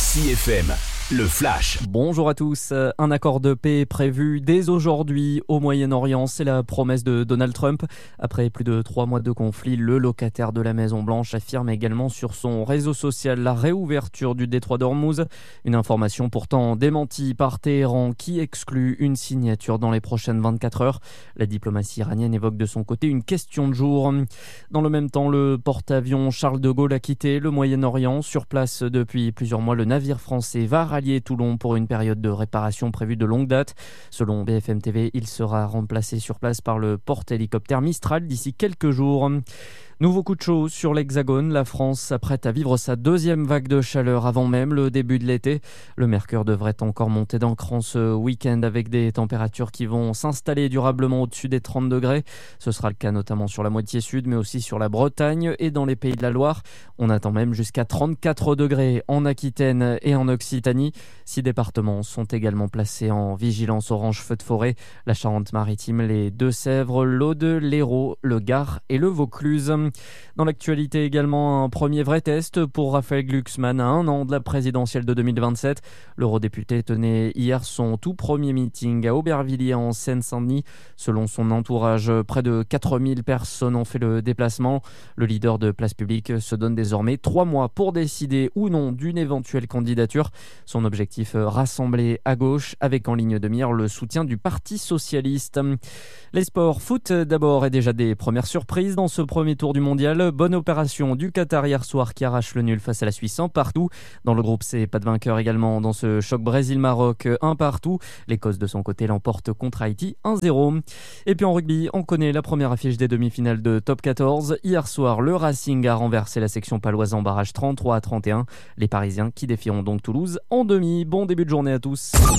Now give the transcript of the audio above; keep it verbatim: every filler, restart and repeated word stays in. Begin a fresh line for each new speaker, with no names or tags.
C F M, le Flash.
Bonjour à tous. Un accord de paix est prévu dès aujourd'hui au Moyen-Orient. C'est la promesse de Donald Trump. Après plus de trois mois de conflit, le locataire de la Maison-Blanche affirme également sur son réseau social la réouverture du détroit d'Ormuz. Une information pourtant démentie par Téhéran qui exclut une signature dans les prochaines vingt-quatre heures. La diplomatie iranienne évoque de son côté une question de jour. Dans le même temps, le porte-avions Charles de Gaulle a quitté le Moyen-Orient. Sur place depuis plusieurs mois, le navire français va rallier Toulon pour une période de réparation prévue de longue date. Selon B F M T V, il sera remplacé sur place par le porte-hélicoptère Mistral d'ici quelques jours. Nouveau coup de chaud sur l'Hexagone. La France s'apprête à vivre sa deuxième vague de chaleur avant même le début de l'été. Le mercure devrait encore monter d'un cran ce week-end avec des températures qui vont s'installer durablement au-dessus des trente degrés. Ce sera le cas notamment sur la moitié sud, mais aussi sur la Bretagne et dans les Pays de la Loire. On attend même jusqu'à trente-quatre degrés en Aquitaine et en Occitanie. Six départements sont également placés en vigilance orange feu de forêt. La Charente-Maritime, les Deux-Sèvres, l'Aude, l'Hérault, le Gard et le Vaucluse. Dans l'actualité également, un premier vrai test pour Raphaël Glucksmann à un an de la présidentielle de deux mille vingt-sept. L'eurodéputé tenait hier son tout premier meeting à Aubervilliers en Seine-Saint-Denis. Selon son entourage, près de quatre mille personnes ont fait le déplacement. Le leader de Place Publique se donne désormais trois mois pour décider ou non d'une éventuelle candidature. Son objectif, rassembler à gauche avec en ligne de mire le soutien du Parti Socialiste. Les sports, foot d'abord et déjà des premières surprises dans ce premier tour du mondial. Bonne opération du Qatar hier soir qui arrache le nul face à la Suisse un partout. Dans le groupe C, pas de vainqueur également dans ce choc Brésil-Maroc un partout. L'Écosse de son côté l'emporte contre Haïti un zéro. Et puis en rugby, on connaît la première affiche des demi-finales de Top quatorze. Hier soir, le Racing a renversé la section paloise en barrage trente-trois à trente et un. Les Parisiens qui défieront donc Toulouse en demi. Bon début de journée à tous.